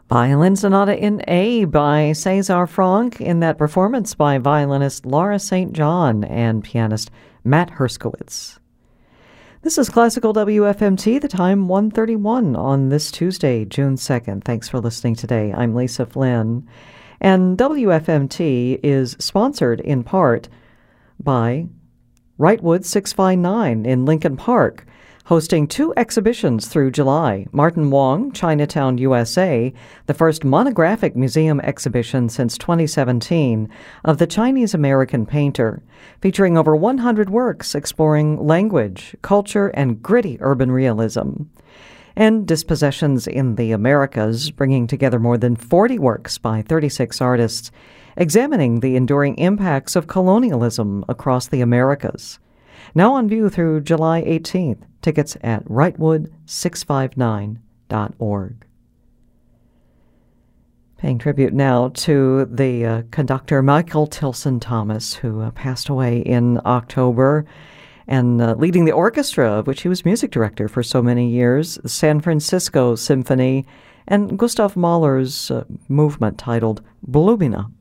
Violin Sonata in A by César Franck in that performance by violinist Laura St. John and pianist Matt Herskowitz. This is Classical WFMT, the time 1:31 on this Tuesday, June 2nd. Thanks for listening today. I'm Lisa Flynn. And WFMT is sponsored in part by Wrightwood 659 in Lincoln Park, hosting 2 exhibitions through July. Martin Wong, Chinatown, USA, the first monographic museum exhibition since 2017 of the Chinese-American painter, featuring over 100 works exploring language, culture, and gritty urban realism. And Dispossessions in the Americas, bringing together more than 40 works by 36 artists, examining the enduring impacts of colonialism across the Americas. Now on view through July 18th. Tickets at wrightwood659.org. Paying tribute now to the conductor Michael Tilson Thomas, who passed away in October, and leading the orchestra, of which he was music director for so many years, the San Francisco Symphony, and Gustav Mahler's movement titled Volumina.